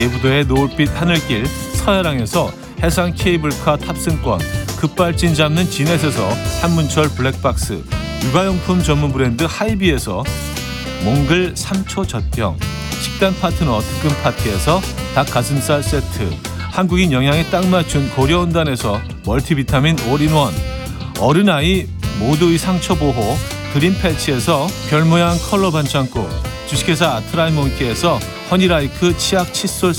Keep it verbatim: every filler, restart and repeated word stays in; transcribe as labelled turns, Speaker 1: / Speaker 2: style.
Speaker 1: 예부도의 노을빛 하늘길 서해랑에서 해상 케이블카 탑승권, 급발진 잡는 지넷에서 한문철 블랙박스, 육아용품 전문 브랜드 하이비에서 몽글 삼 초 젖병, 식단 파트너 특급 파티에서 닭가슴살 세트, 한국인 영양에 딱 맞춘 고려온단에서 멀티비타민 올인원, 어른아이 모두의 상처보호 드림 패치에서 별모양 컬러 반창고, 주식회사 아트라이몬키에서 허니라이크 치약 칫솔